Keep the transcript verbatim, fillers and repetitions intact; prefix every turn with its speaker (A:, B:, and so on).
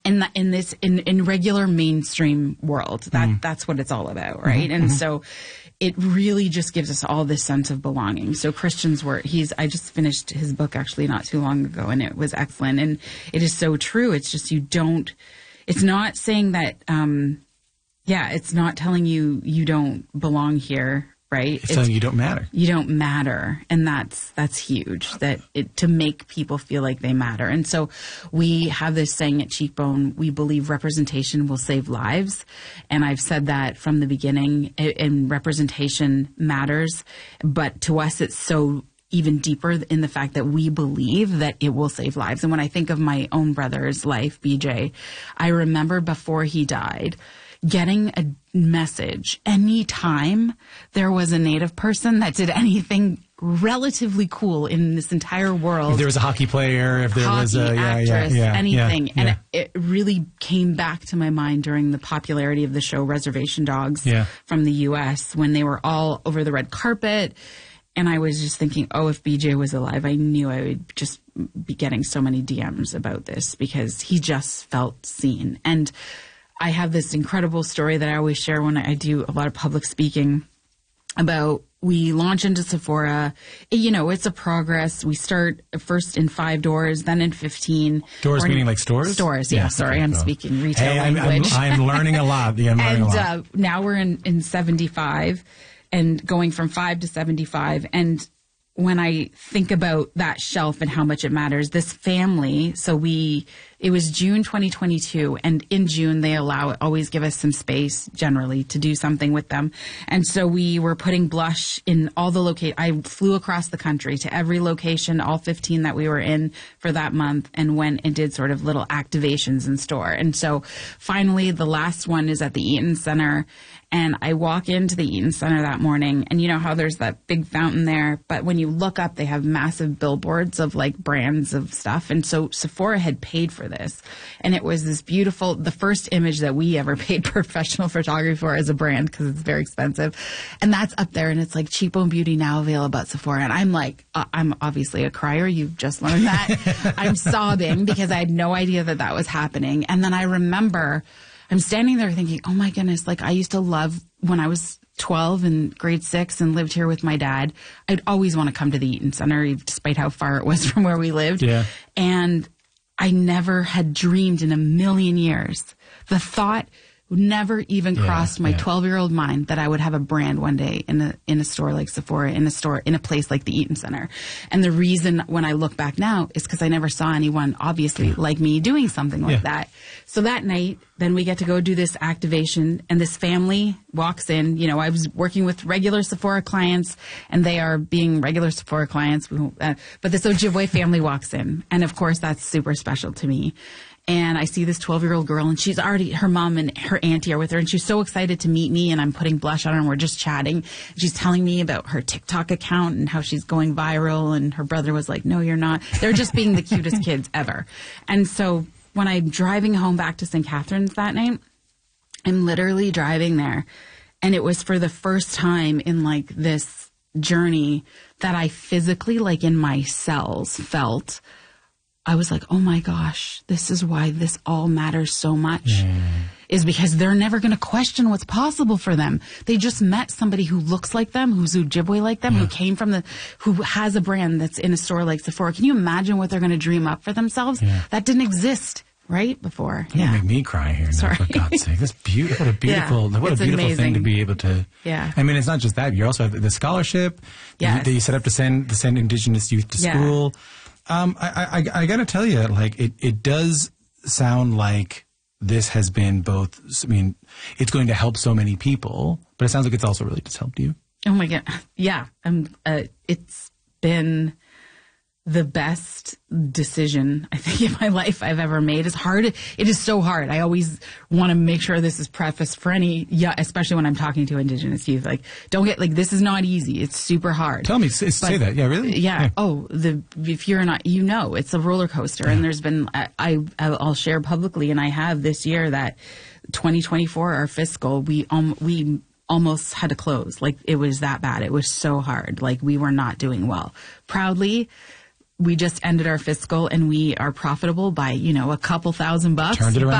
A: in the, in this in, in regular mainstream world. That mm. that's what it's all about, right? Mm-hmm. And mm-hmm. so it really just gives us all this sense of belonging. So Christian's work, he's I just finished his book actually not too long ago, and it was excellent. And it is so true. It's just you don't. It's not saying that. Um, yeah, it's not telling you you don't belong here. Right?
B: It's, it's telling you don't matter.
A: You don't matter. And that's that's huge, that it, to make people feel like they matter. And so we have this saying at Cheekbone, we believe representation will save lives. And I've said that from the beginning, and representation matters. But to us, it's so even deeper in the fact that we believe that it will save lives. And when I think of my own brother's life, B J, I remember before he died, getting a message anytime there was a Native person that did anything relatively cool in this entire world.
B: If there was a hockey player, if there
A: hockey,
B: was a yeah,
A: actress,
B: yeah, yeah,
A: anything.
B: Yeah,
A: and
B: yeah.
A: It, it really came back to my mind during the popularity of the show Reservation Dogs
B: yeah.
A: from the U S when they were all over the red carpet. And I was just thinking, oh, if B J was alive, I knew I would just be getting so many D Ms about this because he just felt seen. And I have this incredible story that I always share when I do a lot of public speaking about we launch into Sephora. You know, it's a progress. We start first in five doors, then in fifteen.
B: Doors meaning like stores?
A: Stores, yeah. yeah sorry, okay, I'm well. speaking retail
B: hey, I'm,
A: language.
B: I'm, I'm learning a lot. Yeah, I'm learning
A: and
B: a lot.
A: Uh, now we're in, in seventy-five and going from five to seventy-five. And when I think about that shelf and how much it matters, this family, so we, it was June twenty twenty-two, and in June they allow, always give us some space generally to do something with them. And so we were putting blush in all the locations. I flew across the country to every location, all fifteen that we were in for that month, and went and did sort of little activations in store. And so finally the last one is at the Eaton Center. And I walk into the Eaton Center that morning, and you know how there's that big fountain there, but when you look up, they have massive billboards of like brands of stuff. And so Sephora had paid for this. And it was this beautiful, the first image that we ever paid professional photography for as a brand, because it's very expensive. And that's up there, and it's like Cheekbone Beauty now available at Sephora. And I'm like, uh, I'm obviously a crier. You've just learned that. I'm sobbing because I had no idea that that was happening. And then I remember I'm standing there thinking, oh my goodness, like I used to love when I was twelve and grade six and lived here with my dad. I'd always want to come to the Eaton Center, despite how far it was from where we lived.
B: Yeah.
A: And I never had dreamed in a million years. The thought never even yeah, crossed my twelve-year-old yeah. mind that I would have a brand one day in a in a store like Sephora, in a store, in a place like the Eaton Center. And the reason when I look back now is because I never saw anyone, obviously, yeah. like me doing something like yeah. that. So that night, then we get to go do this activation, and this family walks in. You know, I was working with regular Sephora clients, and they are being regular Sephora clients. Uh, but this Ojibwe family walks in, and of course, that's super special to me. And I see this twelve-year-old girl, and she's already, her mom and her auntie are with her, and she's so excited to meet me, and I'm putting blush on her, and we're just chatting. She's telling me about her TikTok account and how she's going viral, and her brother was like, no, you're not. They're just being the cutest kids ever. And so when I'm driving home back to Saint Catharines that night, I'm literally driving there, and it was for the first time in like this journey that I physically, like in my cells, felt I was like, oh my gosh, this is why this all matters so much, yeah. is because they're never going to question what's possible for them. They just met somebody who looks like them, who's Ojibwe like them, yeah. who came from the, who has a brand that's in a store like Sephora. Can you imagine what they're going to dream up for themselves? Yeah. That didn't exist right before.
B: You
A: yeah.
B: make me cry here.
A: Sorry.
B: Now, for God's sake. That's beautiful. What a beautiful, yeah, what a beautiful
A: amazing.
B: thing to be able to.
A: Yeah.
B: I mean, it's not just that. You also have the scholarship
A: yes.
B: that you set up to send, to send Indigenous youth to
A: yeah.
B: school. Um, I, I, I got to tell you, like, it, it does sound like this has been both, I mean, it's going to help so many people, but it sounds like it's also really just helped you.
A: Oh my God. Yeah. Um, uh, it's been the best decision I think in my life I've ever made. It's hard. It is so hard. I always want to make sure this is prefaced for any, yeah, especially when I'm talking to Indigenous youth. Like, don't get, like, this is not easy. It's super hard.
B: Tell me, say,
A: but,
B: say that. Yeah, really?
A: Yeah.
B: yeah.
A: Oh, the, if you're not, you know, it's a roller coaster. Yeah. And there's been, I, I, I'll share publicly, and I have this year that twenty twenty-four, our fiscal, we, um, we, almost had to close. Like, it was that bad. It was so hard. Like, we were not doing well. Proudly, we just ended our fiscal and we are profitable by, you know, a couple thousand bucks.
B: Turned it around.